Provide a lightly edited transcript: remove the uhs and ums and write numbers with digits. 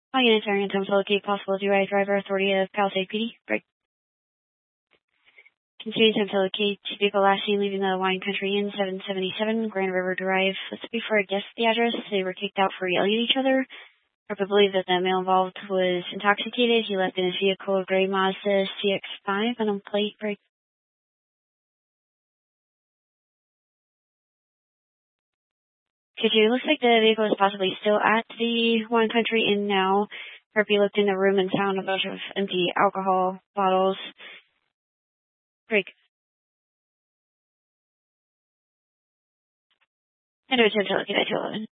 All units are in attempt to locate possible DUI driver. Authority of Palisade PD. Break. Continue attempt to locate vehicle last seen leaving the Wine Country Inn, 777 Grand River Drive. Let's before I guess the address. They were kicked out for yelling at each other. Harper believed that the male involved was intoxicated. He left in his vehicle, a gray Mazda CX-5, and on plate. Break. It looks like the vehicle is possibly still at the Wine Country Inn now. Harpy looked in the room and found a bunch of empty alcohol bottles. Break. And attempt to look at 211.